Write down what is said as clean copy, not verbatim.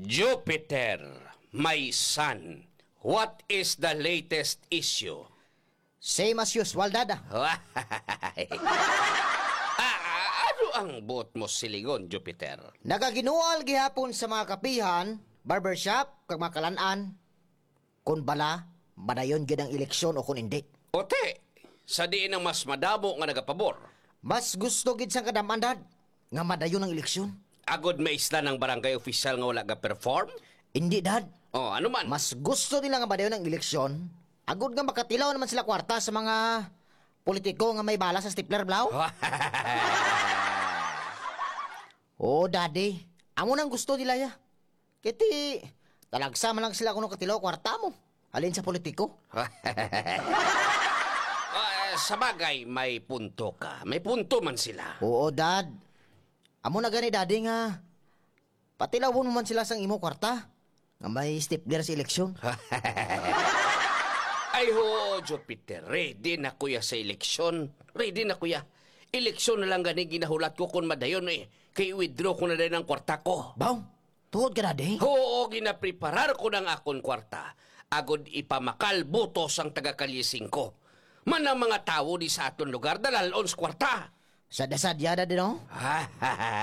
Jupiter, my son, what is the latest issue? Same as usual, Dad. Ano ang buot mo siligon, Jupiter? Nagaginual gihapon sa mga kapihan, barbershop, kag mga kalan-an. Kung bala, madayon gid ang eleksyon o kung hindi. Ote, sa diin ang mas madamo nga nagapabor. Mas gusto gid sang kadaman, Dad, nga madayon ang eleksyon. Agod may isla ng barangay official nga wala ga-perform? Hindi, Dad. Oh, ano man? Mas gusto nila nga madayon ang eleksyon. Agod nga makatilaw naman sila kwarta sa mga politiko nga may bala sa stapler, Blaw. Oo, Daddy. Amo nang gusto nila ya. Kiti, talagsa man lang sila kung katilaw kwarta mo. Alin sa politiko. Sa bagay, may punto ka. May punto man sila. Oo, Dad. Amo na gani, Daddy, nga patilawon mo man sila sang imo kwarta nga may stapler sa eleksyon. Ay ho, Jupiter, ready na kuya sa eleksyon. Ready na kuya. Eleksyon na lang gani ginahulat ko kung madayon eh. Kay withdraw ko na rin ang kwarta ko. Baw, tuhod ka, Daddy. Oo, ginapreparar ko ng akong kwarta. Agod ipamakal butos ang taga-kalising ko. Man ang mga tao di sa aton lugar dalalon sa kwarta. Sadya-sadya, Daddy, no?